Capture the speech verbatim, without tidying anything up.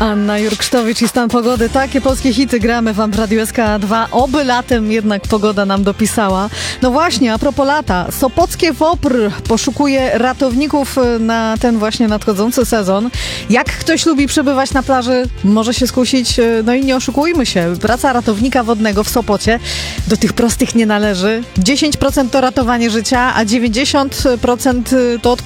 Anna Jurksztowicz i Stan Pogody. Takie polskie hity gramy wam w Radiu S K dwa. Oby latem jednak pogoda nam dopisała. No właśnie, a propos lata. Sopockie WOPR poszukuje ratowników na ten właśnie nadchodzący sezon. Jak ktoś lubi przebywać na plaży, może się skusić. No i nie oszukujmy się. Praca ratownika wodnego w Sopocie do tych prostych nie należy. dziesięć procent to ratowanie życia, a dziewięćdziesiąt procent to